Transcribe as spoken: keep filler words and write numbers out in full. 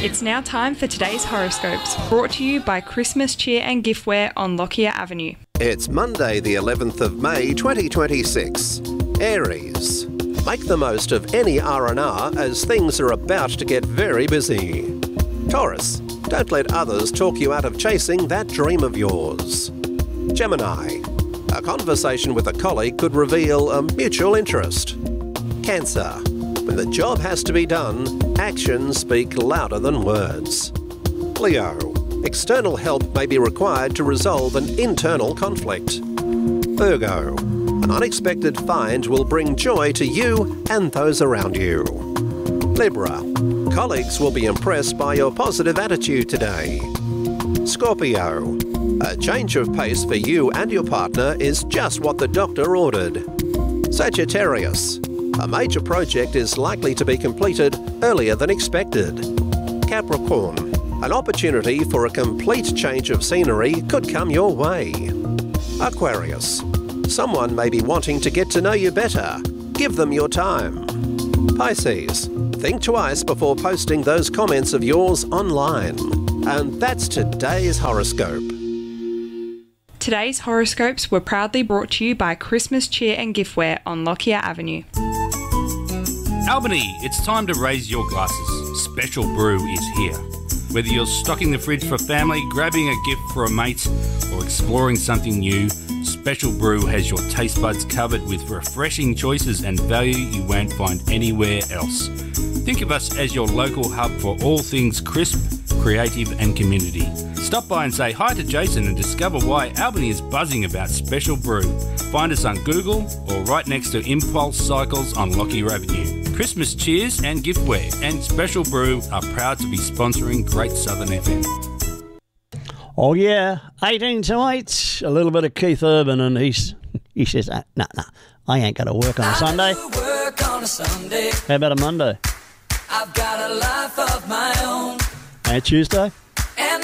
It's now time for today's horoscopes, brought to you by Christmas Cheer and Giftware on Lockyer Avenue. It's Monday the eleventh of May twenty twenty-six. Aries. Make the most of any R and R as things are about to get very busy. Taurus. Don't let others talk you out of chasing that dream of yours. Gemini. A conversation with a colleague could reveal a mutual interest. Cancer. When the job has to be done, actions speak louder than words. Leo. External help may be required to resolve an internal conflict. Virgo. An unexpected find will bring joy to you and those around you. Libra. Colleagues will be impressed by your positive attitude today. Scorpio. A change of pace for you and your partner is just what the doctor ordered. Sagittarius. A major project is likely to be completed earlier than expected. Capricorn. An opportunity for a complete change of scenery could come your way. Aquarius. Someone may be wanting to get to know you better. Give them your time. Pisces. Think twice before posting those comments of yours online. And that's today's horoscope. Today's horoscopes were proudly brought to you by Christmas Cheer and Giftware on Lockyer Avenue. Albany, it's time to raise your glasses. Special Brew is here. Whether you're stocking the fridge for family, grabbing a gift for a mate, or exploring something new, Special Brew has your taste buds covered with refreshing choices and value you won't find anywhere else. Think of us as your local hub for all things crisp, creative and community. Stop by and say hi to Jason and discover why Albany is buzzing about Special Brew. Find us on Google or right next to Impulse Cycles on Lockyer Avenue. Christmas Cheers and Giftware and Special Brew are proud to be sponsoring Great Southern F M. Oh yeah, eighteen to eight. A little bit of Keith Urban, and he's he says, "No, no, nah, I ain't got to work on a Sunday." Work on a Sunday. How about a Monday? I've got a life of my own. And Tuesday? And